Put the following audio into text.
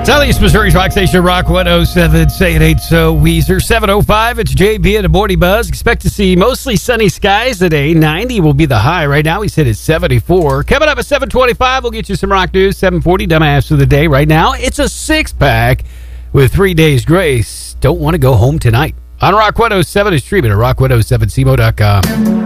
Southeast Missouri's Rock Station, Rock 107, say it ain't so, Weezer. 7:05, it's JB and the Morning Buzz. Expect to see mostly sunny skies today. 90 will be the high. Right now, we said it's 74. Coming up at 7:25, we'll get you some rock news. 7:40, dumbass of the day. Right now, it's a six-pack with 3 days grace. Don't want to go home tonight. On Rock 107 is streaming at rock107cmo.com.